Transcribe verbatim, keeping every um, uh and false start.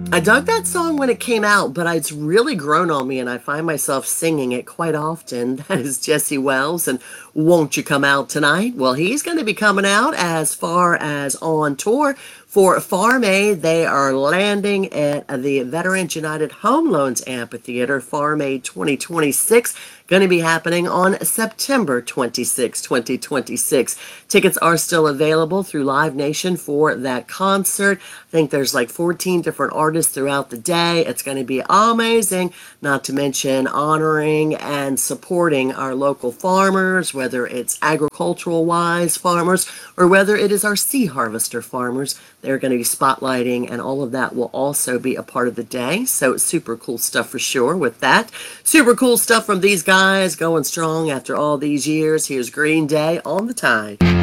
I dug that song when it came out, but it's really grown on me and I find myself singing it quite often. That is Jesse Wells and Won't You Come Out Tonight? Well, he's going to be coming out as far as on tour for Farm Aid. They are landing at the Veterans United Home Loans Amphitheater, Farm Aid twenty twenty-six. Going to be happening on September twenty-sixth, twenty twenty-six. Tickets are still available through Live Nation for that concert. I think there's like fourteen different artists throughout the day. It's going to be amazing, not to mention honoring and supporting our local farmers, whether it's agricultural wise farmers or whether it is our sea harvester farmers. They're going to be spotlighting, and all of that will also be a part of the day. So super cool stuff for sure with that. Super cool stuff from these guys going strong after all these years. Here's Green Day on the Tide.